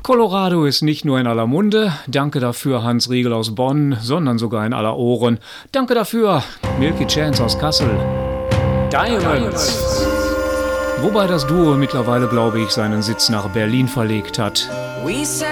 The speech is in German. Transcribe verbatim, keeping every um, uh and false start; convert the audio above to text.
Colorado ist nicht nur in aller Munde, danke dafür Hans Riegel aus Bonn, sondern sogar in aller Ohren. Danke dafür Milky Chance aus Kassel. Diamonds. Wobei das Duo mittlerweile, glaube ich, seinen Sitz nach Berlin verlegt hat.